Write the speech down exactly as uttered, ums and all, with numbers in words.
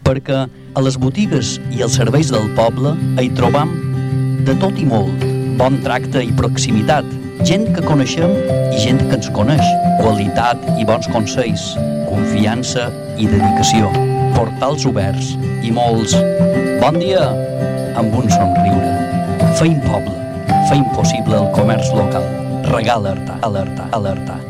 perquè a les botigues i els serveis del poble hi trobam de tot i molt, bon tracte i proximitat, gent que coneixem i gent que ens coneix, qualitat i bons consells, confiança i dedicació, portals oberts i molts bon dia amb un somriure. Feim poble, feim possible el comerç local. Regal Artà, alerta, alerta.